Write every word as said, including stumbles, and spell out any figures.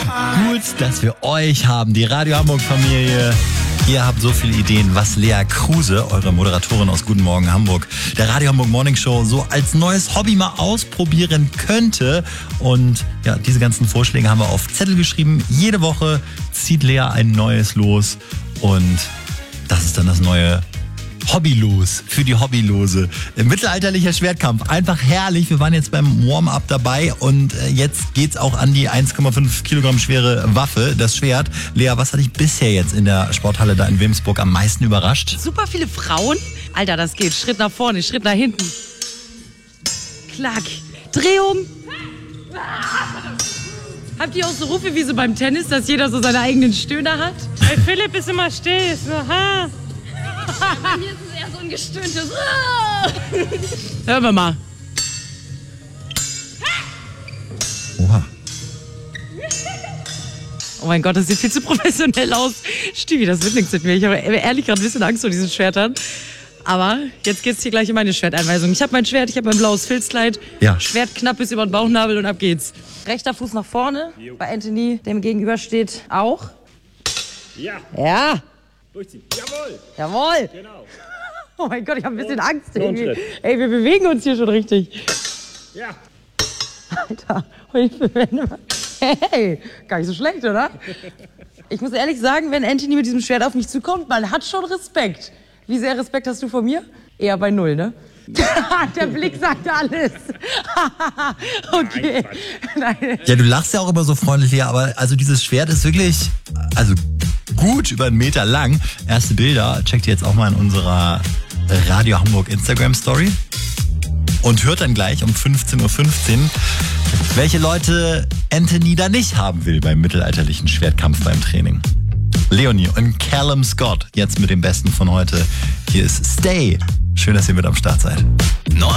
Gut, dass wir euch haben, die Radio Hamburg-Familie. Ihr habt so viele Ideen, was Lea Kruse, eure Moderatorin aus Guten Morgen Hamburg, der Radio Hamburg Morning Show, so als neues Hobby mal ausprobieren könnte. Und ja, diese ganzen Vorschläge haben wir auf Zettel geschrieben. Jede Woche zieht Lea ein neues los. Und das ist dann das neue Hobbylos für die Hobbylose. Mittelalterlicher Schwertkampf, einfach herrlich. Wir waren jetzt beim Warm-up dabei und jetzt geht's auch an die eins Komma fünf Kilogramm schwere Waffe, das Schwert. Lea, was hat dich bisher jetzt in der Sporthalle da in Wilmsburg am meisten überrascht? Super viele Frauen. Alter, das geht. Schritt nach vorne, Schritt nach hinten. Klack. Drehung. Habt ihr auch so Rufe wie so beim Tennis, dass jeder so seine eigenen Stöhner hat? Hey, Philipp ist immer still. Ist so, ha. Bei mir ist es eher so ein gestöhntes. Hören wir mal. Oha. Oh mein Gott, das sieht viel zu professionell aus. Stevie, das wird nichts mit mir. Ich habe ehrlich gerade ein bisschen Angst vor diesen Schwertern. Aber jetzt geht's hier gleich in meine Schwerteinweisung. Ich habe mein Schwert, ich habe mein blaues Filzkleid. Ja. Schwert knapp bis über den Bauchnabel und ab geht's. Rechter Fuß nach vorne. Bei Anthony, dem gegenüber steht, auch. Ja. Ja. Durchziehen. Jawohl. Jawohl. Genau. Oh mein Gott, ich habe ein bisschen Angst. noch ein Irgendwie. Schritt. Ey, wir bewegen uns hier schon richtig. Ja. Alter. Hey, gar nicht so schlecht, oder? Ich muss ehrlich sagen, wenn Anthony mit diesem Schwert auf mich zukommt, man hat schon Respekt. Wie sehr Respekt hast du vor mir? Eher bei null, ne? Der Blick sagt alles. Okay. Nein. Ja, du lachst ja auch immer so freundlich, Lea, aber also dieses Schwert ist wirklich, also gut über einen Meter lang. Erste Bilder checkt ihr jetzt auch mal in unserer Radio Hamburg Instagram Story. Und hört dann gleich um fünfzehn Uhr fünfzehn, welche Leute Anthony da nicht haben will beim mittelalterlichen Schwertkampf beim Training. Leonie und Callum Scott, jetzt mit dem Besten von heute. Hier ist Stay. Schön, dass ihr mit am Start seid.